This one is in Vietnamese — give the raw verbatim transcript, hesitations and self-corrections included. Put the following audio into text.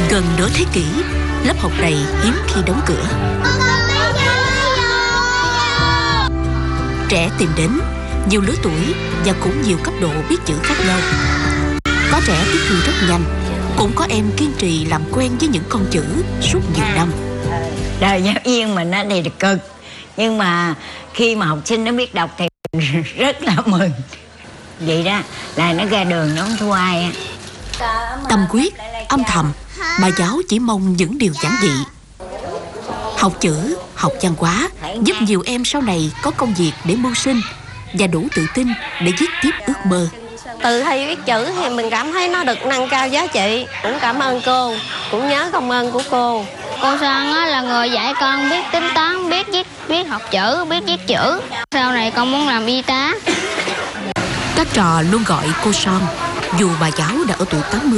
Gần nửa thế kỷ, lớp học này hiếm khi đóng cửa. Trẻ tìm đến, nhiều lứa tuổi và cũng nhiều cấp độ biết chữ khác nhau. Có trẻ tiếp thu rất nhanh, cũng có em kiên trì làm quen với những con chữ suốt nhiều năm. Đời giáo viên mình á thì cực, nhưng mà khi mà học sinh nó biết đọc thì rất là mừng. Vậy đó là nó ra đường nó không thua ai á. Tâm huyết, âm thầm, bà giáo chỉ mong những điều giản dị. Học chữ, học văn hóa giúp nhiều em sau này có công việc để mưu sinh và đủ tự tin để viết tiếp ước mơ. Từ thi viết chữ thì mình cảm thấy nó được nâng cao giá trị. Cũng cảm ơn cô, cũng nhớ công ơn của cô. Cô Son là người dạy con biết tính toán, biết viết, biết học chữ, biết viết chữ. Sau này con muốn làm y tá. Các trò luôn gọi cô Son, dù bà giáo đã ở tuổi tám mươi.